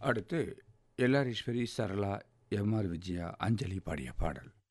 அடுத்து LR Eswari, Sarala, MR Vijaya, அஞ்சலி பாடிய பாடல்.